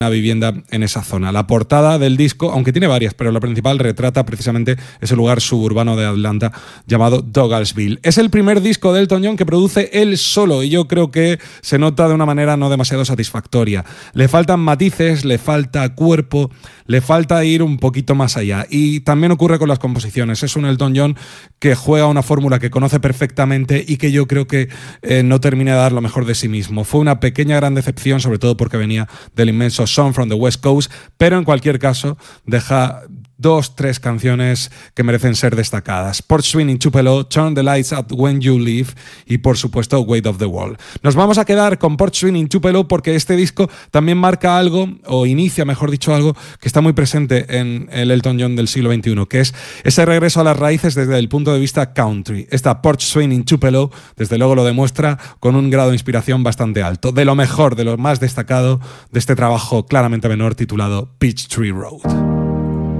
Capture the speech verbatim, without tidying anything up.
una vivienda en esa zona. La portada del disco, aunque tiene varias, pero la principal retrata precisamente ese lugar suburbano de Atlanta llamado Douglasville. Es el primer disco de Elton John que produce él solo y yo creo que se nota de una manera no demasiado satisfactoria. Le faltan matices, le falta cuerpo, le falta ir un poquito más allá. Y también ocurre con las composiciones. Es un Elton John que juega una fórmula que conoce perfectamente y que yo creo que eh, no termina de dar lo mejor de sí mismo. Fue una pequeña gran decepción, sobre todo porque venía del inmenso Song from the West Coast, pero en cualquier caso deja dos, tres canciones que merecen ser destacadas. Porch Swing in Tupelo, Turn the Lights Out When You Leave y por supuesto Weight of the World. Nos vamos a quedar con Porch Swing in Tupelo porque este disco también marca algo, o inicia mejor dicho algo, que está muy presente en el Elton John del siglo veintiuno, que es ese regreso a las raíces desde el punto de vista country. Esta Porch Swing in Tupelo desde luego lo demuestra con un grado de inspiración bastante alto, de lo mejor, de lo más destacado de este trabajo claramente menor titulado Peachtree Road.